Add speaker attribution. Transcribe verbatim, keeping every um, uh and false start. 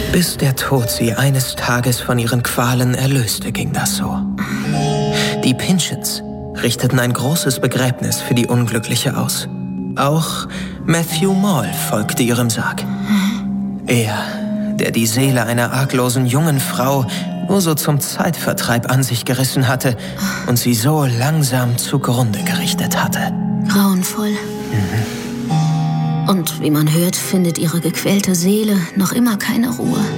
Speaker 1: Bis der Tod sie eines Tages von ihren Qualen erlöste, ging das so. Die Pinchins richteten ein großes Begräbnis für die Unglückliche aus. Auch Matthew Mall folgte ihrem Sarg. Er, der die Seele einer arglosen jungen Frau nur so zum Zeitvertreib an sich gerissen hatte und sie so langsam zugrunde gerichtet hatte.
Speaker 2: Grauenvoll. Mhm. Und wie man hört, findet ihre gequälte Seele noch immer keine Ruhe.